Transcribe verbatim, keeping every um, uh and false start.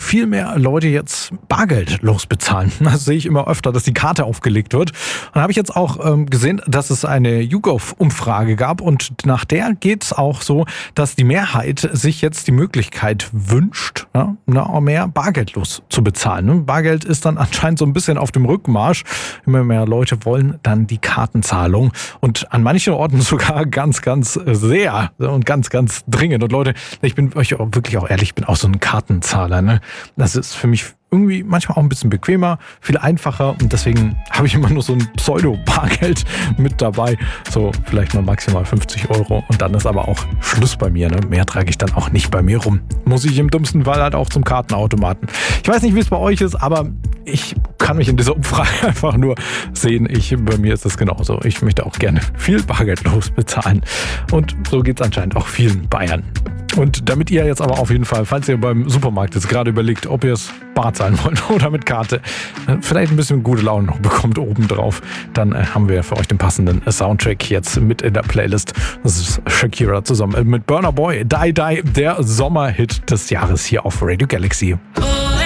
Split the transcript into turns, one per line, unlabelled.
viel mehr Leute jetzt bargeldlos bezahlen. Das sehe ich immer öfter, dass die Karte aufgelegt wird. Und da habe ich jetzt auch ähm, gesehen, dass es eine YouGov-Umfrage gab und nach der geht es auch so, dass die Mehrheit sich jetzt die Möglichkeit wünscht, ja, mehr bargeldlos zu bezahlen. Bargeld ist dann anscheinend so ein bisschen auf dem Rückmarsch. Immer mehr Leute wollen dann die Kartenzahlung und an manchen Orten sogar ganz, ganz sehr und ganz, ganz dringend. Und Leute, ich bin euch auch wirklich auch ehrlich, ich bin auch so ein Kartenzahler. Ne? Das ist für mich irgendwie manchmal auch ein bisschen bequemer, viel einfacher und deswegen habe ich immer nur so ein Pseudo-Bargeld mit dabei. So vielleicht mal maximal fünfzig Euro und dann ist aber auch Schluss bei mir. Ne? Mehr trage ich dann auch nicht bei mir rum. Muss ich im dümmsten Fall halt auch zum Kartenautomaten. Ich weiß nicht, wie es bei euch ist, aber ich kann mich in dieser Umfrage einfach nur sehen. Ich, bei mir ist das genauso. Ich möchte auch gerne viel bargeldlos bezahlen und so geht es anscheinend auch vielen Bayern. Und damit ihr jetzt aber auf jeden Fall, falls ihr beim Supermarkt jetzt gerade überlegt, ob ihr es bar zahlen wollt oder mit Karte, vielleicht ein bisschen gute Laune noch bekommt obendrauf, dann haben wir für euch den passenden Soundtrack jetzt mit in der Playlist. Das ist Shakira zusammen mit Burna Boy, Die Die, der Sommerhit des Jahres hier auf Radio Galaxy.